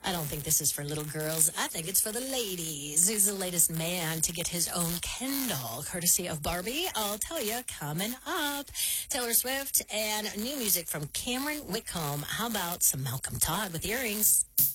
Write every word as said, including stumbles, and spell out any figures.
I don't think this is for little girls. I think it's for the ladies. Who's the latest man to get his own Ken doll, courtesy of Barbie? I'll tell you coming up. Taylor Swift and new music from Cameron Whitcomb. How about some Malcolm Todd with Earrings?